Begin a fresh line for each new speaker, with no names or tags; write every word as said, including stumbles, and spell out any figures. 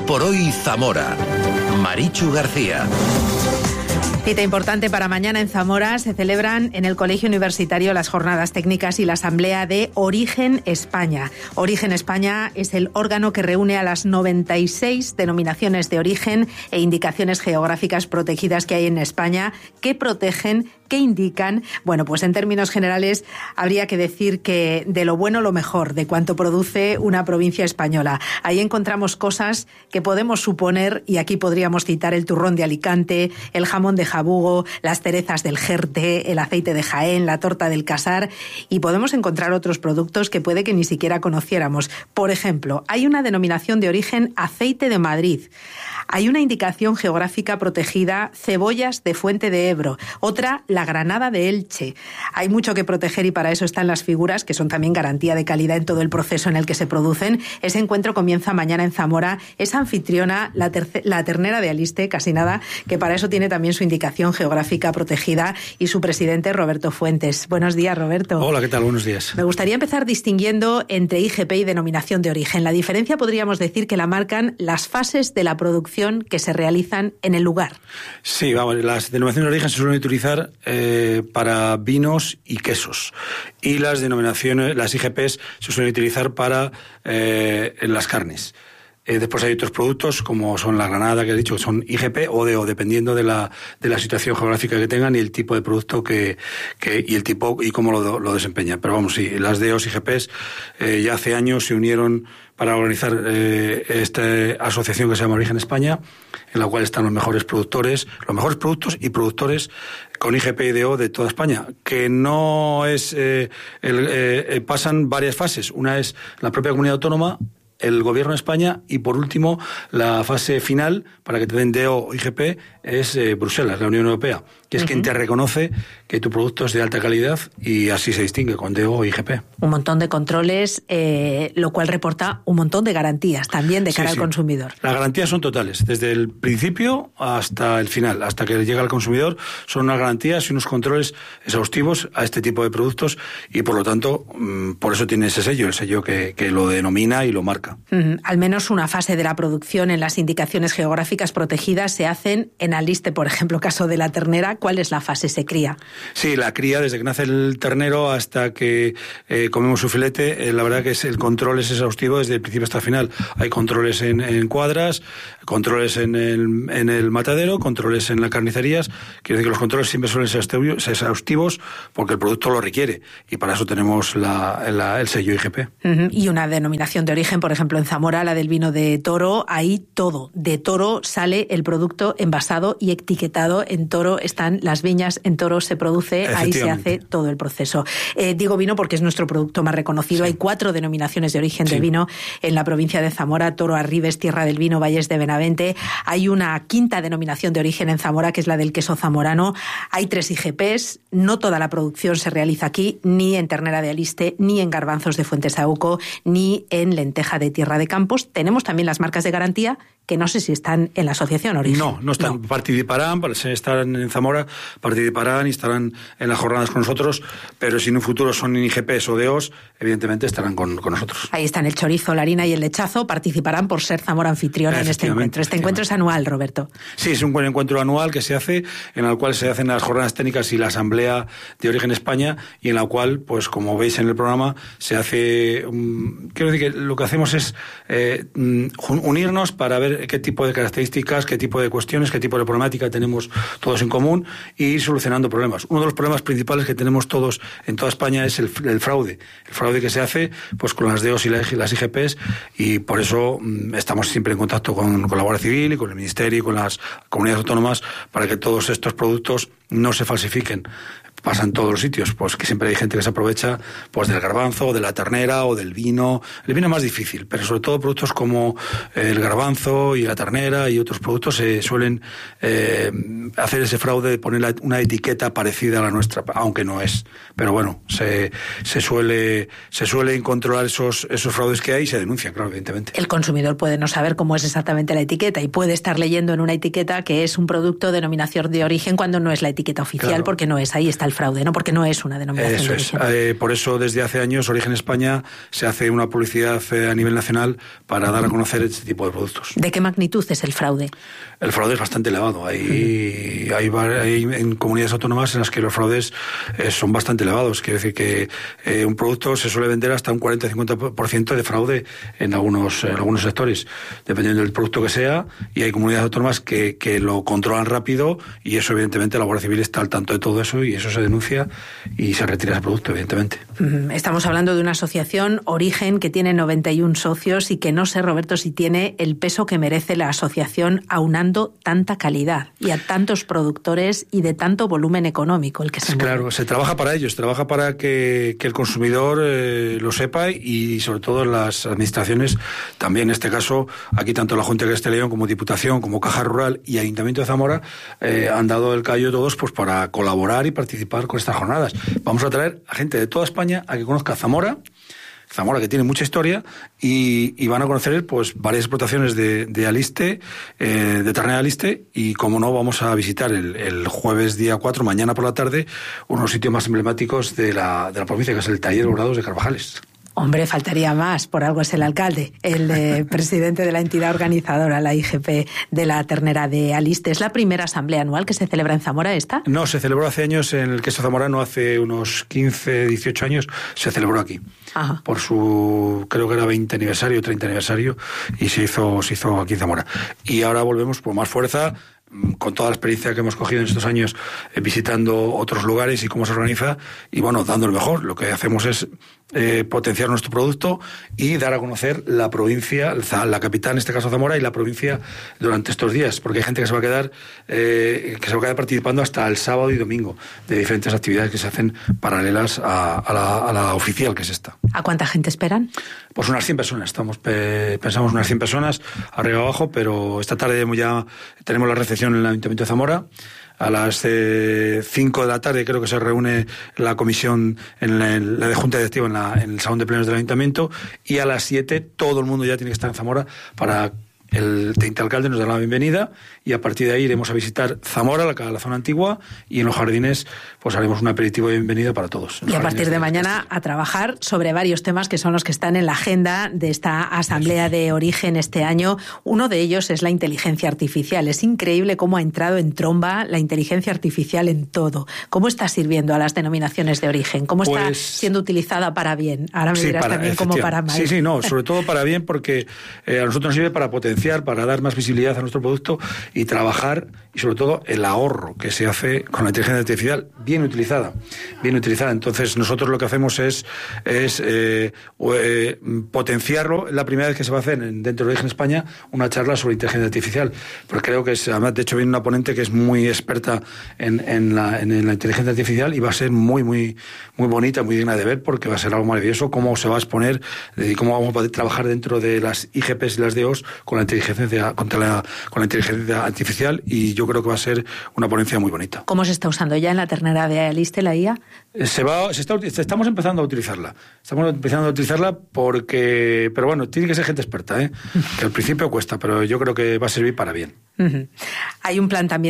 por Hoy Zamora. Marichu García.
Cita importante para mañana en Zamora. Se celebran en el Colegio Universitario las jornadas técnicas y la asamblea de Origen España. Origen España es el órgano que reúne a las noventa y seis denominaciones de origen e indicaciones geográficas protegidas que hay en España, que protegen, que indican, bueno, pues en términos generales habría que decir que de lo bueno lo mejor, de cuánto produce una provincia española. Ahí encontramos cosas que podemos suponer, y aquí podríamos citar el turrón de Alicante, el jamón de Jabugo, las cerezas del Jerte, el aceite de Jaén, la torta del Casar, y podemos encontrar otros productos que puede que ni siquiera conociéramos. Por ejemplo, hay una denominación de origen aceite de Madrid. Hay una indicación geográfica protegida cebollas de Fuente de Ebro, otra la granada de Elche. Hay mucho que proteger y para eso están las figuras, que son también garantía de calidad en todo el proceso en el que se producen. Ese encuentro comienza mañana en Zamora. Es anfitriona la, terce- la ternera de Aliste, casi nada, que para eso tiene también su indicación geográfica protegida, y su presidente Roberto Fuentes. Buenos días, Roberto.
Hola, ¿qué tal? Buenos días.
Me gustaría empezar distinguiendo entre I G P y denominación de origen. La diferencia podríamos decir que la marcan las fases de la producción que se realizan en el lugar.
Sí, vamos, las denominaciones de origen se suelen utilizar eh, para vinos y quesos, y las denominaciones, las I G Ps, se suelen utilizar para eh, las carnes. Eh, después hay otros productos, como son la granada, que he dicho, que son I G P o D O, dependiendo de la de la situación geográfica que tengan y el tipo de producto que, que y el tipo y cómo lo, lo desempeñan. Pero vamos, sí, las D Os y I G Ps eh, ya hace años se unieron para organizar eh, esta asociación que se llama Origen España, en la cual están los mejores productores, los mejores productos y productores con I G P y D O de toda España, que no es eh, el, eh, pasan varias fases. Una es la propia comunidad autónoma, el Gobierno de España, y por último la fase final para que te den D O o I G P es eh, Bruselas, la Unión Europea, que es uh-huh. quien te reconoce que tu producto es de alta calidad, y así se distingue con D O o I G P.
Un montón de controles, eh, lo cual reporta un montón de garantías también de cara sí, al sí. consumidor.
Las garantías son totales, desde el principio hasta el final, hasta que llega al consumidor. Son unas garantías y unos controles exhaustivos a este tipo de productos, y por lo tanto, por eso tiene ese sello, el sello que, que lo denomina y lo marca.
Mm, al menos una fase de la producción en las indicaciones geográficas protegidas se hacen en Aliste, por ejemplo, caso de la ternera. ¿Cuál es la fase? ¿Se cría?
Sí, la cría, desde que nace el ternero hasta que eh, comemos su filete, eh, la verdad que es, el control es exhaustivo desde el principio hasta el final. Hay controles en, en cuadras, controles en el, en el matadero, controles en las carnicerías. Quiere decir que los controles siempre suelen ser exhaustivos porque el producto lo requiere, y para eso tenemos la, la, el sello I G P.
Uh-huh. Y una denominación de origen, por ejemplo, en Zamora, la del vino de Toro, ahí todo. De Toro sale el producto envasado y etiquetado. En Toro están las viñas, en Toro se produce, ahí se hace todo el proceso. Eh, digo vino porque es nuestro producto más reconocido. Sí. Hay cuatro denominaciones de origen sí. de vino en la provincia de Zamora: Toro, Arribes, Tierra del Vino, Valles de Benavente. Hay una quinta denominación de origen en Zamora, que es la del queso zamorano. Hay tres I G Ps. No toda la producción se realiza aquí, ni en ternera de Aliste, ni en garbanzos de Fuentesauco, ni en lenteja de Tierra de Campos. Tenemos también las marcas de garantía, que no sé si están en la asociación Origen.
No, no están. No. Participarán, estarán en Zamora, participarán y estarán en las jornadas con nosotros, pero si en un futuro son I G Ps o D Os, evidentemente estarán con, con nosotros.
Ahí están el chorizo, la harina y el lechazo. Participarán por ser Zamora anfitrión en este encuentro. Este encuentro es anual, Roberto.
Sí, es un buen encuentro anual que se hace, en el cual se hacen las jornadas técnicas y la asamblea de Origen España, y en la cual, pues como veis en el programa, se hace... Um, quiero decir que lo que hacemos es eh, unirnos para ver qué tipo de características, qué tipo de cuestiones, qué tipo de problemática tenemos todos en común, y ir solucionando problemas. Uno de los problemas principales que tenemos todos en toda España es el, el fraude. El fraude que se hace pues con las D Os y las, las I G Ps, y por eso mmm, estamos siempre en contacto con, con la Guardia Civil y con el Ministerio y con las comunidades autónomas para que todos estos productos no se falsifiquen. Pasa en todos los sitios, pues que siempre hay gente que se aprovecha pues del garbanzo, de la ternera o del vino. El vino es más difícil, pero sobre todo productos como el garbanzo y la ternera y otros productos se suelen eh, hacer ese fraude de poner una etiqueta parecida a la nuestra, aunque no es. Pero bueno, se, se suele se suelen controlar esos, esos fraudes que hay y se denuncian, claro, evidentemente.
El consumidor puede no saber cómo es exactamente la etiqueta y puede estar leyendo en una etiqueta que es un producto de denominación de origen cuando no es la etiqueta oficial, claro, porque no es. Ahí está el fraude, ¿no? Porque no es una denominación
eso
de origen.
Es. Eh, por eso desde hace años Origen España se hace una publicidad eh, a nivel nacional para dar a conocer este tipo de productos.
¿De qué magnitud es el fraude?
El fraude es bastante elevado. Hay, hay, hay en comunidades autónomas en las que los fraudes eh, son bastante elevados. Quiere decir que eh, un producto se suele vender hasta un cuarenta a cincuenta por ciento de fraude en algunos, en algunos sectores, dependiendo del producto que sea, y hay comunidades autónomas que, que lo controlan rápido, y eso evidentemente la Guardia Civil está al tanto de todo eso, y eso se denuncia y se retira ese producto, evidentemente.
Estamos hablando de una asociación Origen que tiene noventa y uno socios y que no sé, Roberto, si tiene el peso que merece la asociación aunando tanta calidad y a tantos productores y de tanto volumen económico el que se mueve.
Claro, se trabaja para ello, se trabaja para que, que el consumidor eh, lo sepa, y sobre todo las administraciones también. En este caso, aquí tanto la Junta de Castilla y León como Diputación, como Caja Rural y Ayuntamiento de Zamora eh, han dado el callo todos pues para colaborar y participar con estas jornadas. Vamos a traer a gente de toda España a que conozca Zamora, Zamora que tiene mucha historia, y, y van a conocer pues varias explotaciones de, de aliste, eh, de ternera de aliste, y como no, vamos a visitar el, el jueves día cuatro, mañana por la tarde, unos sitios más emblemáticos de la, de la provincia, que es el Taller Dorados de Carvajales.
Hombre, faltaría más, por algo es el alcalde, el eh, presidente de la entidad organizadora, la I G P de la ternera de aliste. ¿Es la primera asamblea anual que se celebra en Zamora esta?
No, se celebró hace años en el queso zamorano, hace unos quince, dieciocho años, se celebró aquí. Ajá. Por su, creo que era veinte aniversario, treinta aniversario, y se hizo, se hizo aquí en Zamora. Y ahora volvemos por más fuerza, con toda la experiencia que hemos cogido en estos años eh, visitando otros lugares y cómo se organiza, y bueno, dando lo mejor. Lo que hacemos es eh, potenciar nuestro producto y dar a conocer la provincia, la capital, en este caso Zamora, y la provincia durante estos días, porque hay gente que se va a quedar eh, que se va a quedar participando hasta el sábado y domingo de diferentes actividades que se hacen paralelas a, a, la, a la oficial, que es esta.
¿A cuánta gente esperan?
Pues unas cien personas, estamos pe, pensamos unas cien personas, arriba abajo, pero esta tarde ya tenemos la recepción en el Ayuntamiento de Zamora. A las eh, cinco de la tarde creo que se reúne la comisión en la, en la de Junta Directiva en, la, en el Salón de Plenos del Ayuntamiento, y a las siete todo el mundo ya tiene que estar en Zamora para el teniente alcalde nos dará la bienvenida, y a partir de ahí iremos a visitar Zamora, la, la zona antigua, y en los jardines pues haremos un aperitivo de bienvenida para todos.
Y a partir de mañana a trabajar sobre varios temas que son los que están en la agenda de esta Asamblea de Origen este año. Uno de ellos es la inteligencia artificial. Es increíble cómo ha entrado en tromba la inteligencia artificial en todo. ¿Cómo está sirviendo a las denominaciones de origen? ¿Cómo está pues, siendo utilizada para bien? Ahora me sí, dirás para, también cómo para mal.
Sí, sí, no, sobre todo para bien, porque eh, a nosotros nos sirve para potenciar, para dar más visibilidad a nuestro producto y trabajar, y sobre todo el ahorro que se hace con la inteligencia artificial bien utilizada, bien utilizada. Entonces nosotros lo que hacemos es, es eh, eh, potenciarlo. La primera vez que se va a hacer dentro de Origen España una charla sobre inteligencia artificial, porque creo que es, además de hecho viene una ponente que es muy experta en, en, la, en la inteligencia artificial, y va a ser muy muy muy bonita, muy digna de ver, porque va a ser algo maravilloso cómo se va a exponer y cómo vamos a poder trabajar dentro de las I G Ps y las D Os con la inteligencia contra la, con la inteligencia artificial, y yo creo que va a ser una ponencia muy bonita.
¿Cómo se está usando ya en la ternera de aliste la I A?
Se va, se está, estamos empezando a utilizarla. Estamos empezando a utilizarla porque, pero bueno, tiene que ser gente experta, ¿eh? Que al principio cuesta, pero yo creo que va a servir para bien.
Uh-huh. Hay un plan también